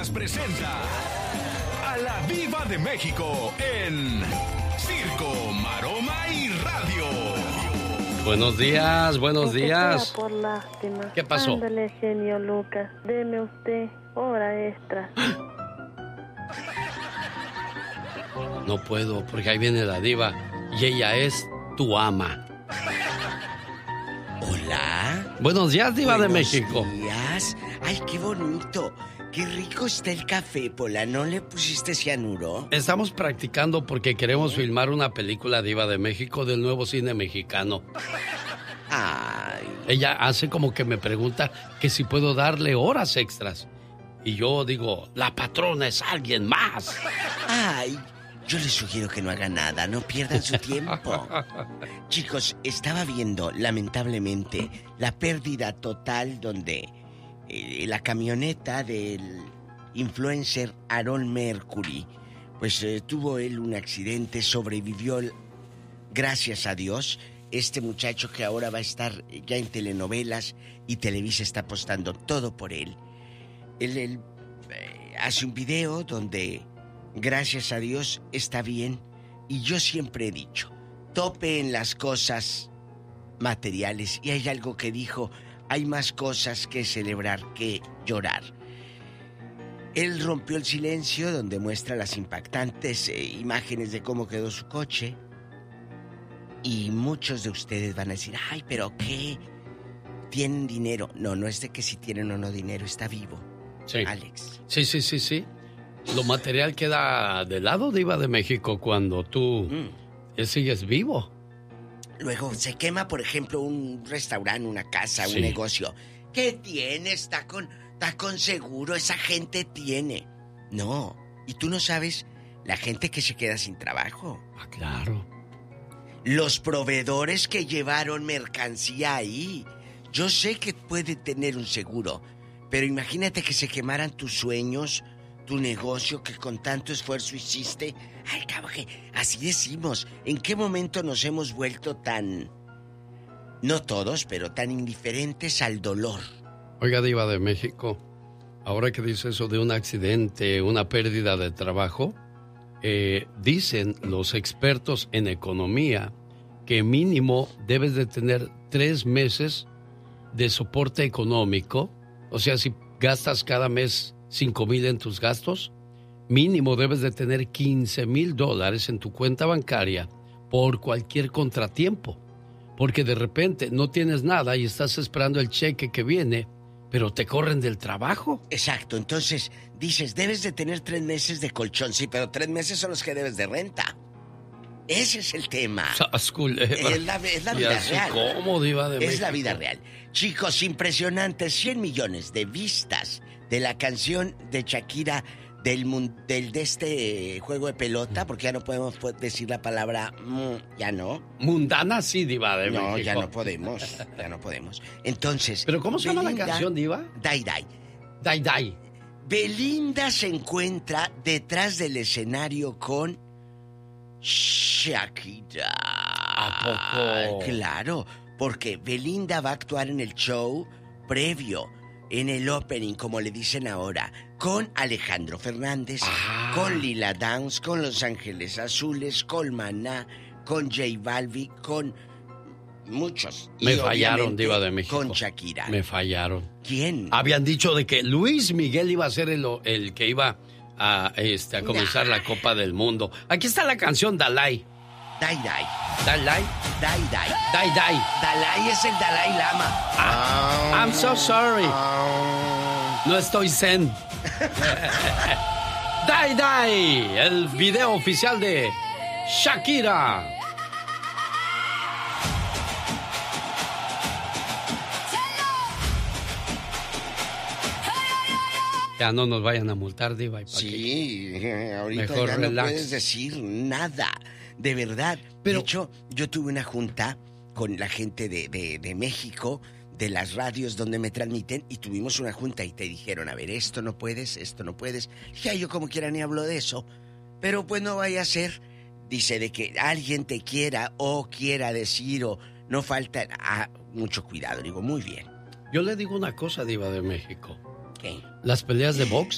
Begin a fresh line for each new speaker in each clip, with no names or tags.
Extras presenta a la Diva de México en Circo, Maroma y Radio.
Buenos días, buenos días.
Por lástima.
¿Qué pasó?
Ándale, genio Lucas, deme usted hora extra.
No puedo, porque ahí viene la diva y ella es tu ama.
Hola.
Buenos días, Diva de
Buenos
México.
días. Ay, qué bonito. Qué rico está el café, Pola. ¿No le pusiste cianuro?
Estamos practicando porque queremos filmar una película, Diva de México, del nuevo cine mexicano.
Ay.
Ella hace como que me pregunta que si puedo darle horas extras. Y yo digo, la patrona es alguien más.
Ay, yo les sugiero que no hagan nada, no pierdan su tiempo. Chicos, estaba viendo, lamentablemente, la pérdida total donde la camioneta del influencer Aaron Mercury, pues tuvo él un accidente, sobrevivió, gracias a Dios. Este muchacho que ahora va a estar ya en telenovelas y Televisa está apostando todo por él. Él hace un video donde, gracias a Dios, está bien. Y yo siempre he dicho, tope en las cosas materiales. Y hay algo que dijo, hay más cosas que celebrar que llorar. Él rompió el silencio donde muestra las impactantes imágenes de cómo quedó su coche. Y muchos de ustedes van a decir, ay, ¿pero qué? ¿Tienen dinero? No, no es de que si tienen o no dinero, está vivo.
Sí.
Alex.
Sí. Lo material queda de lado, Diva de México, cuando tú sigues vivo.
Luego se quema, por ejemplo, un restaurante, una casa, un negocio. ¿Qué tiene? Está con seguro, esa gente tiene. No, y tú no sabes la gente que se queda sin trabajo.
Ah, claro.
Los proveedores que llevaron mercancía ahí. Yo sé que puede tener un seguro, pero imagínate que se quemaran tus sueños, tu negocio que con tanto esfuerzo hiciste. Ay, cabrón, que así decimos. ¿En qué momento nos hemos vuelto tan, no todos, pero tan indiferentes al dolor?
Oiga, Diva de México, ahora que dice eso de un accidente, una pérdida de trabajo, dicen los expertos en economía que mínimo debes de tener 3 meses de soporte económico. O sea, si gastas cada mes 5,000 en tus gastos, mínimo debes de tener $15,000 en tu cuenta bancaria por cualquier contratiempo. Porque de repente no tienes nada y estás esperando el cheque que viene, pero te corren del trabajo.
Exacto, entonces dices, debes de tener 3 meses de colchón. Sí, pero 3 meses son los que debes de renta. Ese es el tema. Es la vida real.
¿Cómo, Diva de México?
Es la vida real. Chicos, impresionantes, 100 millones de vistas de la canción de Shakira de este juego de pelota, porque ya no podemos decir la palabra ya no.
Mundana sí, Diva de México.
No, ya no podemos. Entonces,
¿pero cómo se llama la canción, Diva?
Dai Dai.
Dai Dai.
Belinda se encuentra detrás del escenario con Shakira.
¿A poco?
Claro, porque Belinda va a actuar en el show previo, en el opening, como le dicen ahora, con Alejandro Fernández, con Lila Downs, con Los Ángeles Azules, con Maná, con J Balvin, con muchos.
Me fallaron, Diva de México.
Con Shakira.
Me fallaron.
¿Quién?
Habían dicho de que Luis Miguel iba a ser el que iba a comenzar la Copa del Mundo. Aquí está la canción Dalai.
Dai Dai.
Dalai.
Dai Dai.
Dai Dai.
Dalai es el Dalai Lama.
I'm so sorry. No estoy zen. Dai Dai. El video oficial de Shakira. Ya no nos vayan a multar, Diva.
Sí, ahorita
mejor
ya
relax.
no puedes decir nada, de verdad. Pero, de hecho, yo tuve una junta con la gente de México, de las radios donde me transmiten, y tuvimos una junta y te dijeron, a ver, esto no puedes. Ya yo como quiera ni hablo de eso, pero pues no vaya a ser, dice, de que alguien te quiera o quiera decir o no falta, mucho cuidado. Digo, muy bien.
Yo le digo una cosa, Diva de México.
¿Qué?
Las peleas de box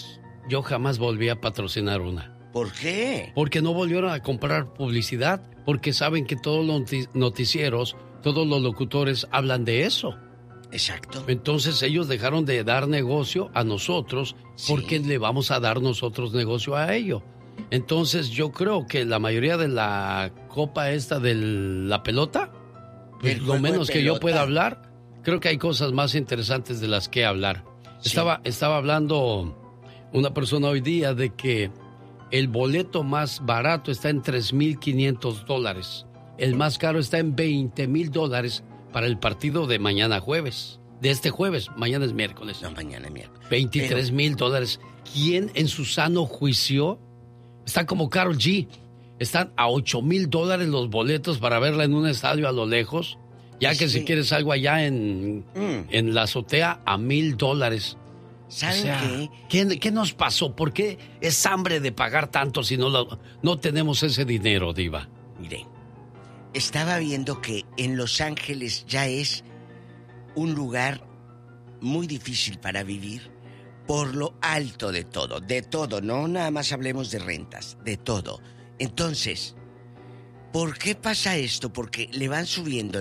yo jamás volví a patrocinar una.
¿Por qué?
Porque no volvieron a comprar publicidad, porque saben que todos los noticieros, todos los locutores hablan de eso.
Exacto.
Entonces ellos dejaron de dar negocio a nosotros, porque le vamos a dar nosotros negocio a ellos. Entonces yo creo que la mayoría de la copa esta de la pelota, pues lo menos que yo pueda hablar, creo que hay cosas más interesantes de las que hablar. Sí. Estaba hablando una persona hoy día de que el boleto más barato está en $3,500. El más caro está en $20,000 para el partido de mañana jueves. De este jueves, mañana es miércoles.
No, mañana es miércoles.
$23,000. ¿Quién en su sano juicio? Están como Karol G. Están a $8,000 los boletos para verla en un estadio a lo lejos. Ya que si quieres algo allá en la azotea, a $1,000.
¿Saben
qué nos pasó? ¿Por qué es hambre de pagar tanto si no tenemos ese dinero, Diva?
Mire, estaba viendo que en Los Ángeles ya es un lugar muy difícil para vivir por lo alto de todo, no nada más hablemos de rentas, de todo. Entonces, ¿por qué pasa esto? Porque le van subiendo.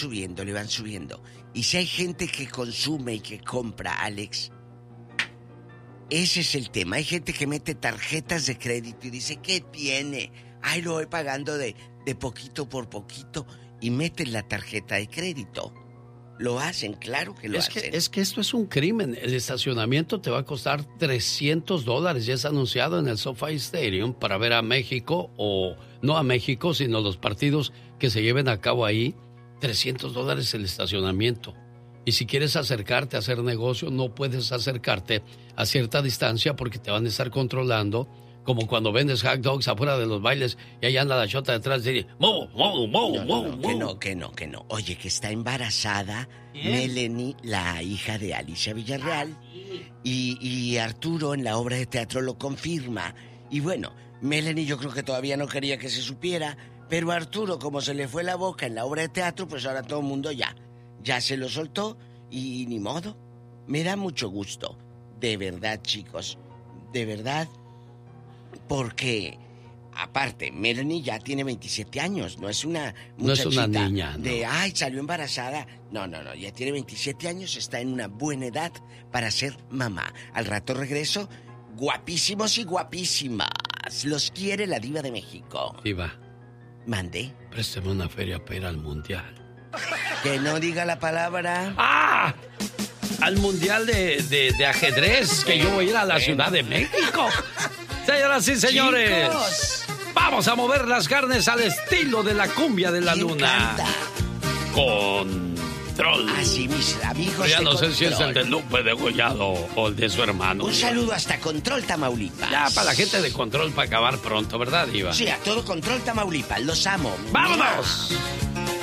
Y si hay gente que consume y que compra, Alex, ese es el tema. Hay gente que mete tarjetas de crédito y dice, ¿qué tiene? Ay, lo voy pagando de poquito por poquito. Y meten la tarjeta de crédito. Lo hacen, claro que lo hacen.
Es que esto es un crimen. El estacionamiento te va a costar $300. Ya es anunciado en el SoFi Stadium para ver a México, o no a México, sino los partidos que se lleven a cabo ahí. $300 el estacionamiento. Y si quieres acercarte a hacer negocio, no puedes acercarte a cierta distancia porque te van a estar controlando, como cuando vendes hot dogs afuera de los bailes y ahí anda la chota detrás de ¡Mo!
Que no. Oye, que está embarazada Melanie, la hija de Alicia Villarreal, y Arturo en la obra de teatro lo confirma. Y bueno, Melanie yo creo que todavía no quería que se supiera, pero Arturo, como se le fue la boca en la obra de teatro, pues ahora todo el mundo ya se lo soltó y ni modo. Me da mucho gusto, de verdad, chicos, de verdad, porque aparte, Melanie ya tiene 27 años, no es una muchachita,
no es una niña, no.
Salió embarazada. No, ya tiene 27 años, está en una buena edad para ser mamá. Al rato regreso, guapísimos y guapísimas. Los quiere la Diva de México.
Diva.
Mande.
Présteme una feria para ir al mundial.
Que no diga la palabra.
¡Ah! Al mundial de ajedrez, que yo voy a ir a la Ciudad de México. Señoras y señores, chicos, vamos a mover las carnes al estilo de la cumbia de la luna.
Canta?
Control.
Así, mis amigos.
Pero ya no
Control.
sé si es el de Lupe Degollado o el de su hermano.
Un saludo hasta Control, Tamaulipas.
Ya, para la gente de Control, para acabar pronto, ¿verdad, Iva?
Sí, a todo Control, Tamaulipas. Los amo.
¡Vámonos!